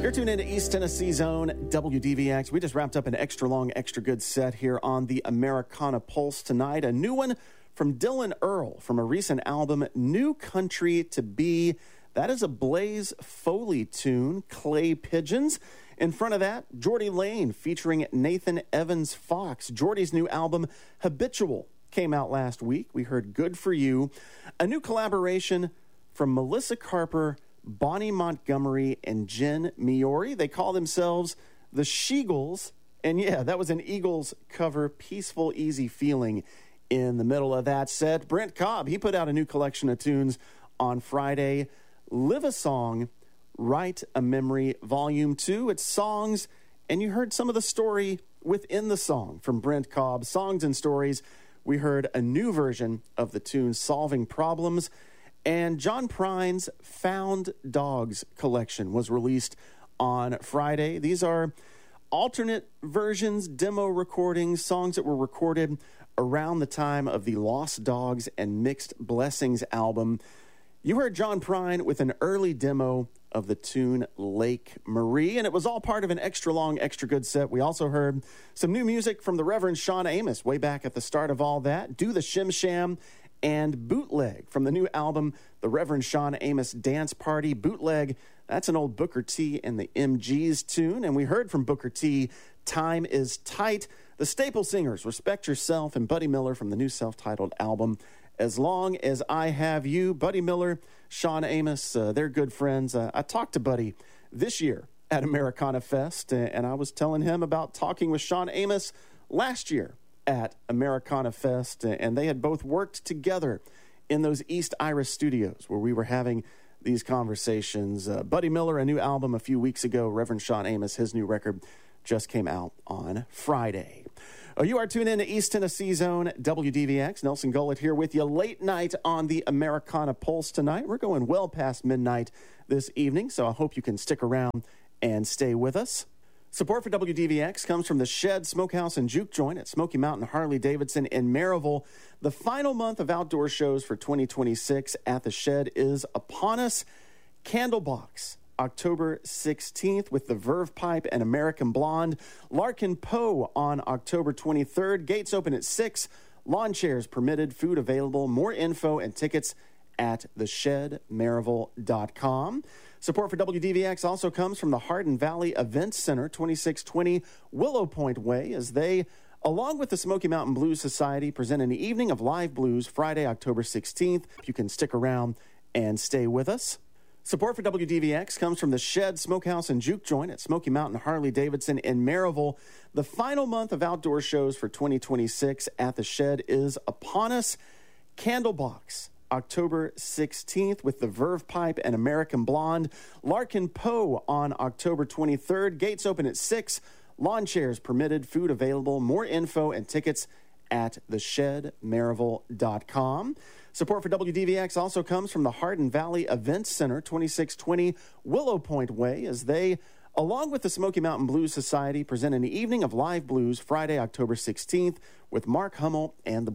You're tuned into East Tennessee Zone, WDVX. We just wrapped up an extra long, extra good set here on the Americana Pulse tonight. A new one from Dylan Earl from a recent album, New Country to Be. That is a Blaze Foley tune, Clay Pigeons. In front of that, Jordy Lane featuring Nathan Evans Fox. Jordy's new album, Habitual, came out last week. We heard Good For You. A new collaboration from Melissa Carper, Bonnie Montgomery, and Jen Miori. They call themselves the Sheagles. And yeah, that was an Eagles cover, Peaceful, Easy Feeling. In the middle of that set, Brent Cobb, he put out a new collection of tunes on Friday. Live a Song, Write a Memory, Volume 2. It's songs, and you heard some of the story within the song from Brent Cobb. Songs and Stories. We heard a new version of the tune Solving Problems. And John Prine's Found Dogs collection was released on Friday. These are alternate versions, demo recordings, songs that were recorded around the time of the Lost Dogs and Mixed Blessings album. You heard John Prine with an early demo of the tune Lake Marie, and it was all part of an extra long, extra good set. We also heard some new music from the Reverend Sean Amos way back at the start of all that. Do the Shim Sham and Bootleg from the new album, The Reverend Sean Amos Dance Party. Bootleg, that's an old Booker T and the MGs tune. And we heard from Booker T, Time Is Tight. The Staple Singers, Respect Yourself, and Buddy Miller from the new self-titled album, As Long As I Have You. Buddy Miller, Sean Amos, they're good friends. I talked to Buddy this year at Americana Fest, and I was telling him about talking with Sean Amos last year at Americana Fest, and they had both worked together in those East Iris studios where we were having these conversations. Buddy Miller, a new album a few weeks ago. Reverend Sean Amos, his new record just came out on Friday. You are tuned in to East Tennessee Zone, WDVX. Nelson Gullett here with you late night on the Americana Pulse tonight. We're going well past midnight this evening, so I hope you can stick around and stay with us. Support for WDVX comes from the Shed Smokehouse and Juke Joint at Smoky Mountain Harley-Davidson in Maryville. The final month of outdoor shows for 2026 at the Shed is upon us. Candlebox, October 16th with the Verve Pipe and American Blonde. Larkin Poe on October 23rd. Gates open at 6. Lawn chairs permitted. Food available. More info and tickets at theshedmaryville.com. Support for WDVX also comes from the Hardin Valley Events Center, 2620 Willow Point Way, as they, along with the Smoky Mountain Blues Society, present an evening of live blues Friday, October 16th. You can stick around and stay with us. Support for WDVX comes from the Shed Smokehouse and Juke Joint at Smoky Mountain Harley-Davidson in Maryville. The final month of outdoor shows for 2026 at the Shed is upon us. Candlebox, October 16th with the Verve Pipe and American Blonde. Larkin Poe on October 23rd. Gates open at 6. Lawn chairs permitted. Food available. More info and tickets at theshedmaryville.com. Support for WDVX also comes from the Hardin Valley Events Center, 2620 Willow Point Way, as they, along with the Smoky Mountain Blues Society, present an evening of live blues Friday, October 16th with Mark Hummel and the